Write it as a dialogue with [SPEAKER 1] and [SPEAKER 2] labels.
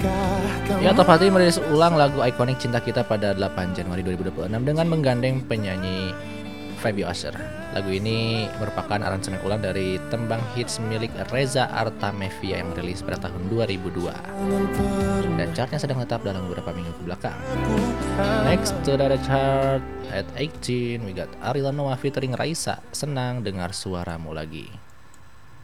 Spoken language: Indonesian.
[SPEAKER 1] Ya, Top Hati merilis ulang lagu ikonik Cinta Kita pada 8 Januari 2026 dengan menggandeng penyanyi Feby Ozer. Lagu ini merupakan aransemen ulang dari tembang hits milik Reza Artamevia yang rilis pada tahun 2002. Dan chartnya sedang tetap dalam beberapa minggu ke belakang. Next to the chart at 18, we got Ariel Noah featuring Raisa, Senang Dengar Suaramu Lagi.